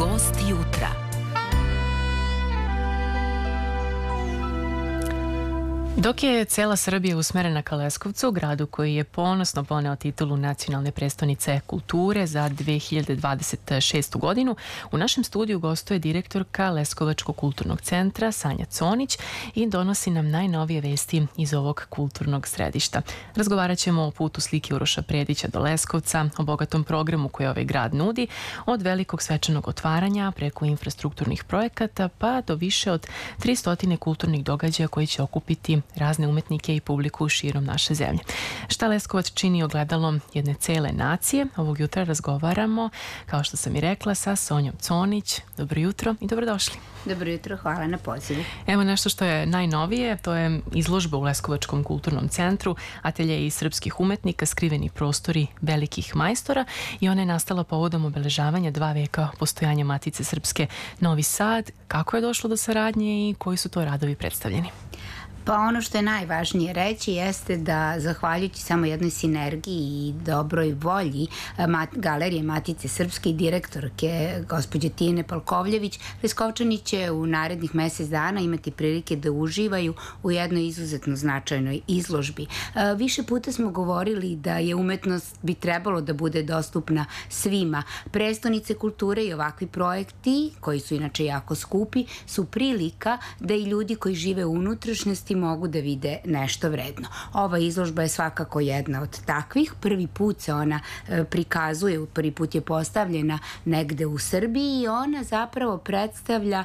Gost jutra. Dok je cela Srbija usmerena ka Leskovcu, gradu koji je ponosno poneo titulu nacionalne prestonice kulture za 2026. godinu, u našem studiju gostuje direktorka Leskovačkog kulturnog centra Sanja Conić i donosi nam najnovije vesti iz ovog kulturnog središta. Razgovarat ćemo o putu slike Uroša Predića do Leskovca, o bogatom programu koji ovaj grad nudi, od velikog svečanog otvaranja preko infrastrukturnih projekata pa do više od 300 kulturnih događaja koji će okupiti razne umetnike i publiku širom naše zemlje. Šta Leskovac čini ogledalom jedne cele nacije? Ovog jutra razgovaramo, kao što sam i rekla, sa Sonjom Conić. Dobro jutro i dobrodošli. Dobro jutro, hvala na pozivu. Evo nešto što je najnovije, to je izložba u Leskovačkom kulturnom centru, atelje iz srpskih umetnika, skriveni prostori velikih majstora, i ona je nastala povodom obeležavanja 2 veka postojanja Matice Srpske Novi Sad. Kako je došlo do saradnje i koji su to radovi predstavljeni? Pa ono što je najvažnije reći jeste da zahvaljujući samo jednoj sinergiji i dobroj volji Galerije Matice Srpske i direktorke gospođe Tine Palkovljević, Leskovčani će u narednih mesec dana imati prilike da uživaju u jednoj izuzetno značajnoj izložbi. Više puta smo govorili da je umetnost bi trebalo da bude dostupna svima. Prestonice kulture i ovakvi projekti, koji su inače jako skupi, su prilika da i ljudi koji žive u unutrašnjosti mogu da vide nešto vredno. Ova izložba je svakako jedna od takvih. Prvi put se ona prikazuje, prvi put je postavljena negde u Srbiji i ona zapravo predstavlja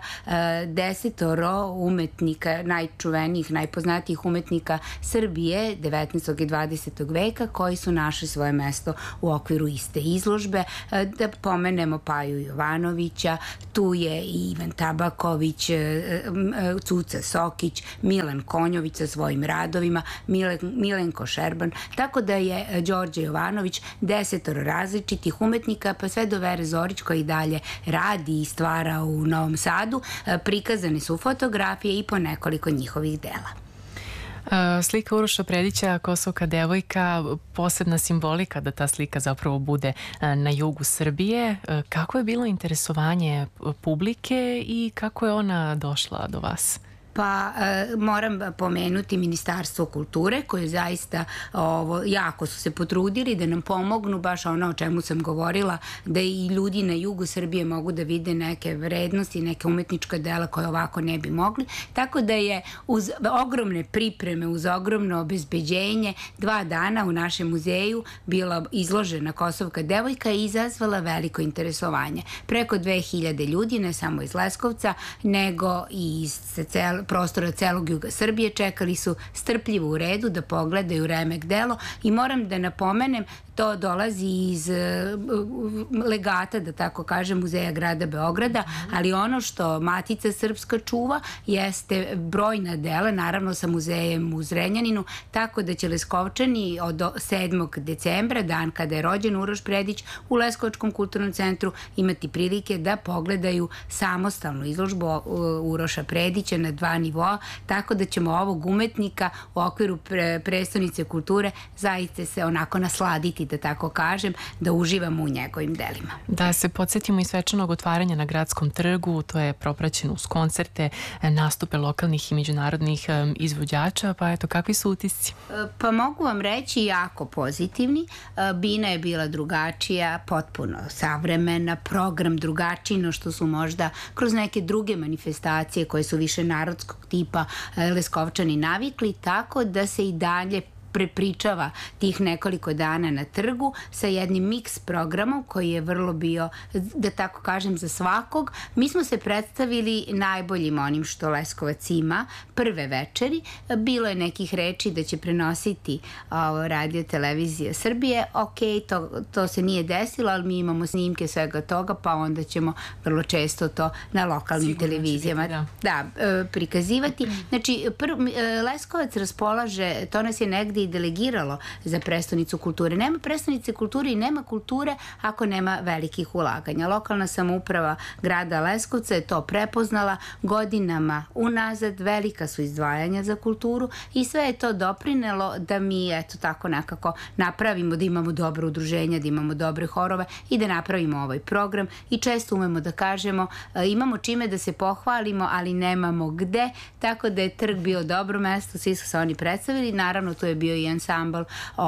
10 umetnika, najčuvenijih, najpoznatijih umetnika Srbije 19. i 20. veka koji su našli svoje mesto u okviru iste izložbe. Da pomenemo Paju Jovanovića, tu je i Ivan Tabaković, Cuca Sokić, Milan Konjović sa svojim radovima, Milenko Šerban, tako da je Đorđe Jovanović 10 različitih umetnika, pa sve do Vere Zorić koji dalje radi i stvara u Novom Sadu. Prikazane su fotografije i po nekoliko njihovih dela. Slika Uroša Predića, Kosovka devojka, posebna simbolika da ta slika zapravo bude na jugu Srbije. Kako je bilo interesovanje publike i kako je ona došla do vas? Pa moram pomenuti Ministarstvo kulture koje zaista jako su se potrudili da nam pomognu, baš ono o čemu sam govorila, da i ljudi na jugu Srbije mogu da vide neke vrednosti, neke umetnička dela koje ovako ne bi mogli. Tako da je uz ogromne pripreme, uz ogromno obezbeđenje 2 dana u našem muzeju bila izložena Kosovka devojka i izazvala veliko interesovanje. Preko 2000 ljudi, ne samo iz Leskovca, nego i iz prostora celog juga Srbije, čekali su strpljivo u redu da pogledaju remek delo i moram da napomenem, to dolazi iz legata, da tako kažem, Muzeja grada Beograda, ali ono što Matica Srpska čuva jeste brojna dela, naravno sa muzejem u Zrenjaninu, tako da će Leskovčani od 7. decembra, dan kada je rođen Uroš Predić, u Leskovačkom kulturnom centru imati prilike da pogledaju samostalnu izložbu Uroša Predića na 2 nivoa, tako da ćemo ovog umetnika u okviru prestonice kulture zaista se onako nasladiti, da tako kažem, da uživamo u njegovim delima. Da se podsjetimo i svečanog otvaranja na Gradskom trgu, to je propraćeno uz koncerte, nastupe lokalnih i međunarodnih izvođača, pa eto, kakvi su utisci? Pa mogu vam reći jako pozitivni. Bina je bila drugačija, potpuno savremena, program drugačiji no što su možda kroz neke druge manifestacije koje su više narodskog tipa Leskovčani navikli, tako da se i dalje prepričava tih nekoliko dana na trgu sa jednim miks programom koji je vrlo bio, da tako kažem, za svakog. Mi smo se predstavili najboljim onim što Leskovac ima, prve večeri. Bilo je nekih reči da će prenositi Radio Televizija Srbije. Ok, to se nije desilo, ali mi imamo snimke svega toga, pa onda ćemo vrlo često to na lokalnim televizijama prikazivati. Znači, Leskovac raspolaže, to nas je negdje i delegiralo za prestonicu kulture. Nema prestonice kulture i nema kulture ako nema velikih ulaganja. Lokalna samouprava grada Leskovca je to prepoznala godinama unazad, velika su izdvajanja za kulturu i sve je to doprinelo da mi, eto tako nekako napravimo, da imamo dobro udruženja, da imamo dobre horove i da napravimo ovaj program i često umemo da kažemo imamo čime da se pohvalimo, ali nemamo gde, tako da je trg bio dobro mesto, svi su se oni predstavili, naravno tu je bio i ansambl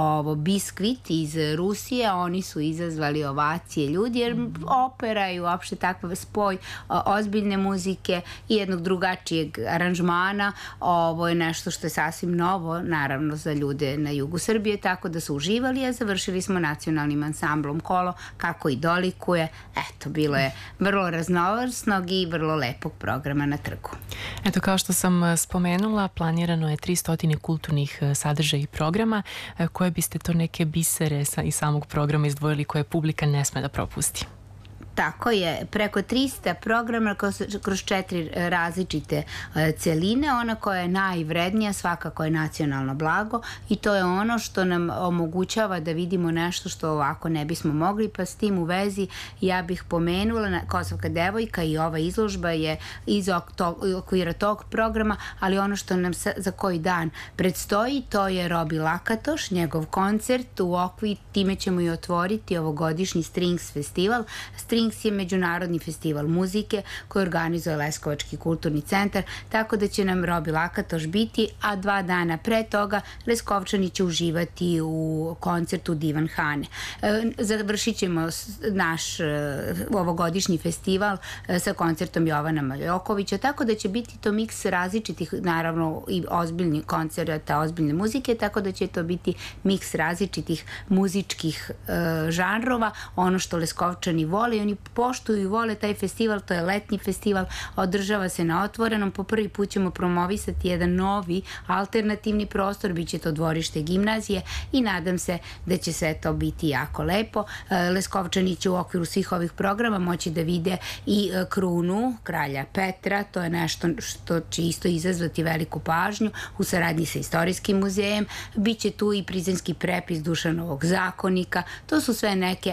Biskvit iz Rusije, oni su izazvali ovacije ljudi, jer opera i uopšte takav spoj ozbiljne muzike i jednog drugačijeg aranžmana, ovo je nešto što je sasvim novo, naravno za ljude na jugu Srbije, tako da su uživali, a završili smo nacionalnim ansamblom Kolo, kako i dolikuje. Eto, bilo je vrlo raznovrsnog i vrlo lepog programa na trgu. Eto, kao što sam spomenula, planirano je 300 kulturnih sadržaja i programa. Koje biste to neke bisere iz samog programa izdvojili koje publika ne sme da propusti? Tako je, preko 300 programa kroz 4 različite celine. Ona koja je najvrednija svakako je nacionalno blago i to je ono što nam omogućava da vidimo nešto što ovako ne bismo mogli, pa s tim u vezi ja bih pomenula Kosovka devojka i ova izložba je iz okvira tog programa, ali ono što nam za koji dan predstoji to je Robi Lakatoš, njegov koncert u okvir, time ćemo i otvoriti ovogodišnji Strings festival. Strings je međunarodni festival muzike koji organizuje Leskovački kulturni centar, tako da će nam Robi Lakatoš biti, a 2 dana pre toga Leskovčani će uživati u koncertu Divan Hane. Završit ćemo naš ovogodišnji festival sa koncertom Jovana Maljokovića, tako da će biti to miks različitih, naravno i ozbiljnih koncerta, ozbiljne muzike, tako da će to biti miks različitih muzičkih žanrova, ono što Leskovčani vole i oni poštuju i vole taj festival, to je letnji festival, održava se na otvorenom, po prvi put ćemo promovisati jedan novi alternativni prostor, bit će to dvorište gimnazije i nadam se da će sve to biti jako lepo. Leskovčani će u okviru svih ovih programa moći da vide i krunu kralja Petra, to je nešto što će isto izazvati veliku pažnju u saradnji sa Istorijskim muzejem, biće tu i prizrenski prepis Dušanovog zakonika, to su sve neke,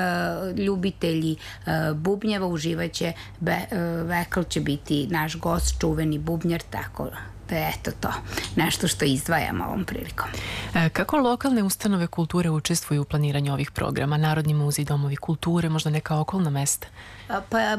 a ljubitelji bubnjeva uživaće, Vekl će biti naš gost, čuveni bubnjar, tako da je eto to nešto što izdvajamo ovom prilikom. Kako lokalne ustanove kulture učestvuju u planiranju ovih programa? Narodni muzej, domovi kulture, možda neka okolna mesta? Pa